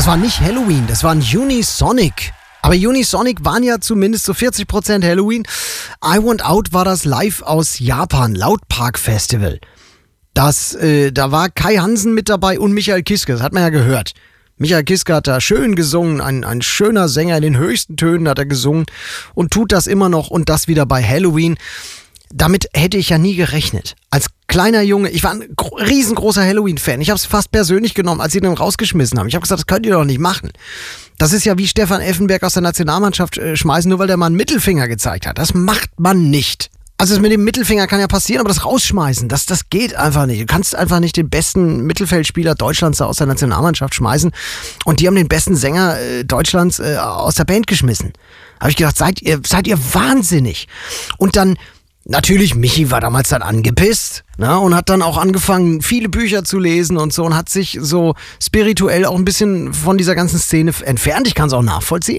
Das war nicht Halloween, das war ein Unisonic. Aber Unisonic waren ja zumindest so 40% Halloween. I Want Out war das live aus Japan, Loudpark Festival. Da war Kai Hansen mit dabei und Michael Kiske, das hat man ja gehört. Michael Kiske hat da schön gesungen, ein schöner Sänger, in den höchsten Tönen hat er gesungen und tut das immer noch und das wieder bei Halloween. Damit hätte ich ja nie gerechnet. Als kleiner Junge, ich war ein riesengroßer Halloween-Fan. Ich habe es fast persönlich genommen, als sie den rausgeschmissen haben. Ich habe gesagt, das könnt ihr doch nicht machen. Das ist ja wie Stefan Effenberg aus der Nationalmannschaft schmeißen, nur weil der mal einen Mittelfinger gezeigt hat. Das macht man nicht. Also das mit dem Mittelfinger kann ja passieren, aber das Rausschmeißen, das geht einfach nicht. Du kannst einfach nicht den besten Mittelfeldspieler Deutschlands aus der Nationalmannschaft schmeißen und die haben den besten Sänger Deutschlands aus der Band geschmissen. Habe ich gedacht, seid ihr wahnsinnig. Und dann natürlich, Michi war damals dann angepisst, ne, und hat dann auch angefangen, viele Bücher zu lesen und so und hat sich so spirituell auch ein bisschen von dieser ganzen Szene entfernt. Ich kann es auch nachvollziehen.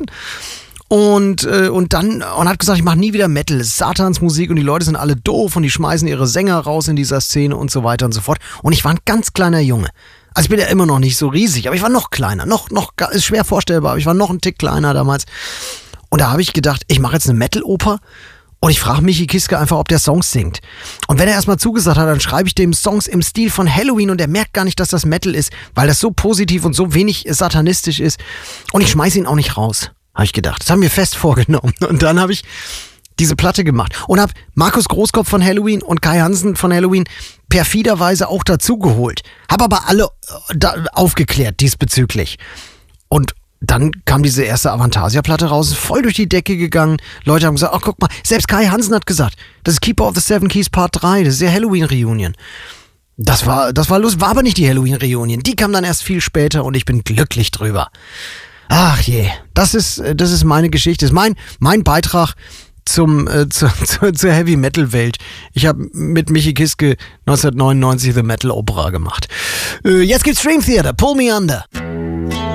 Und hat gesagt, ich mache nie wieder Metal, es ist Satansmusik und die Leute sind alle doof und die schmeißen ihre Sänger raus in dieser Szene und so weiter und so fort. Und ich war ein ganz kleiner Junge. Also ich bin ja immer noch nicht so riesig, aber ich war noch kleiner, noch ist schwer vorstellbar, aber ich war noch ein Tick kleiner damals. Und da habe ich gedacht, ich mache jetzt eine Metal-Oper. Und ich frage Michi Kiske einfach, ob der Songs singt. Und wenn er erstmal zugesagt hat, dann schreibe ich dem Songs im Stil von Halloween und er merkt gar nicht, dass das Metal ist, weil das so positiv und so wenig satanistisch ist. Und ich schmeiße ihn auch nicht raus, habe ich gedacht. Das haben wir fest vorgenommen. Und dann habe ich diese Platte gemacht und habe Markus Großkopf von Halloween und Kai Hansen von Halloween perfiderweise auch dazugeholt. Habe aber alle aufgeklärt diesbezüglich. Und dann kam diese erste Avantasia-Platte raus, voll durch die Decke gegangen. Leute haben gesagt, ach guck mal, selbst Kai Hansen hat gesagt, das ist Keeper of the Seven Keys Part 3, das ist der Halloween-Reunion. Das war lustig, war aber nicht die Halloween-Reunion. Die kam dann erst viel später und ich bin glücklich drüber. Ach je, das ist meine Geschichte, das ist mein Beitrag zur Heavy-Metal-Welt. Ich habe mit Michi Kiske 1999 The Metal Opera gemacht. Jetzt gibt's Stream Theater, Pull Me Under.